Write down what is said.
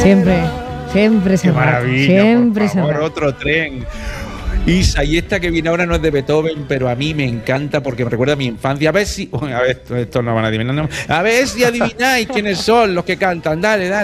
Siempre se Qué va. maravilla, Siempre por favor, se va. otro tren. Isa, y esta que viene ahora no es de Beethoven, pero a mí me encanta porque me recuerda a mi infancia. A ver si. A ver, esto no van a adivinar. No. A ver si adivináis quiénes son los que cantan. Dale, dale.